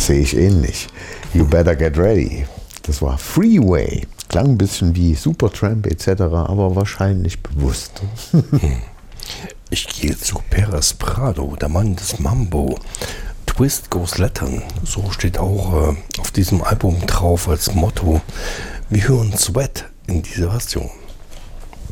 sehe ich ähnlich. You Better Get Ready. Das war Freeway. Klang ein bisschen wie Supertramp etc., aber wahrscheinlich bewusst. Ich gehe zu Perez Prado, der Mann des Mambo. Twist goes Latin. So steht auch auf diesem Album drauf als Motto. Wir hören Sweat in dieser Version.